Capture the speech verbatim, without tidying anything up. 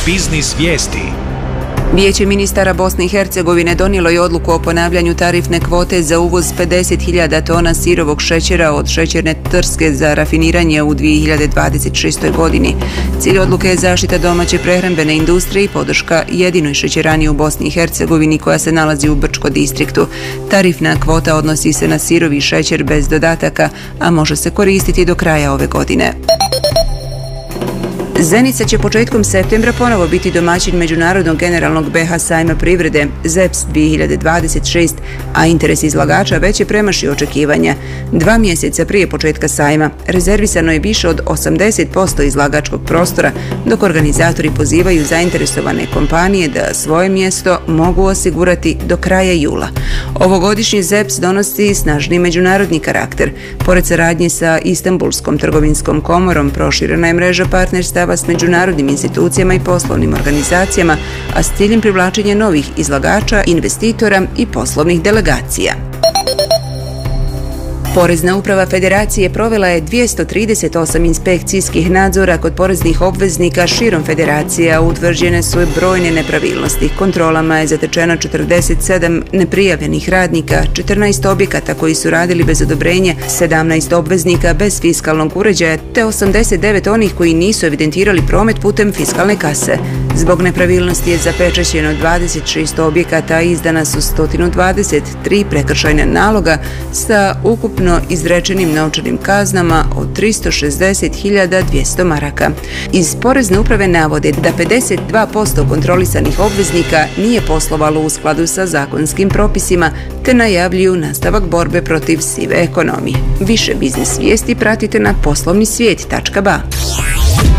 Biznis vijesti. Vijeće ministara Bosne i Hercegovine donijelo je odluku o ponavljanju tarifne kvote za uvoz pedeset hiljada tona sirovog šećera od šećerne trske za rafiniranje u dvije hiljade dvadeset šestoj. godini. Cilj odluke je zaštita domaće prehrambene industrije i podrška jedinoj šećerani u Bosni i Hercegovini koja se nalazi u Brčko distriktu. Tarifna kvota odnosi se na sirovi šećer bez dodataka, a može se koristiti do kraja ove godine. Zenica će početkom septembra ponovo biti domaćin Međunarodnog generalnog B H sajma privrede Z E P S dvije hiljade dvadeset šest, a interes izlagača već je premašio očekivanja. Dva mjeseca prije početka sajma rezervisano je više od osamdeset posto izlagačkog prostora, dok organizatori pozivaju zainteresovane kompanije da svoje mjesto mogu osigurati do kraja jula. Ovogodišnji Z E P S donosi snažni međunarodni karakter. Pored saradnje sa Istanbulskom trgovinskom komorom, proširena je mreža partnerstava s međunarodnim institucijama i poslovnim organizacijama, a s ciljem privlačenja novih izlagača, investitora i poslovnih delegacija. Porezna uprava Federacije provela je dvjesto trideset osam inspekcijskih nadzora kod poreznih obveznika širom Federacije, a utvrđene su brojne nepravilnosti. Kontrolama je zatečeno četrdeset sedam neprijavljenih radnika, četrnaest objekata koji su radili bez odobrenja, sedamnaest obveznika bez fiskalnog uređaja te osamdeset devet onih koji nisu evidentirali promet putem fiskalne kase. Zbog nepravilnosti je zapečaćeno dvadeset šest objekata, i izdana su sto dvadeset tri prekršajna naloga sa ukupno izrečenim novčanim kaznama od tristo šezdeset hiljada dvjesto maraka. Iz Porezne uprave navode da pedeset dva posto kontrolisanih obveznika nije poslovalo u skladu sa zakonskim propisima, te najavljuju nastavak borbe protiv sive ekonomije. Više biznis vijesti pratite na poslovni svijet tačka ba.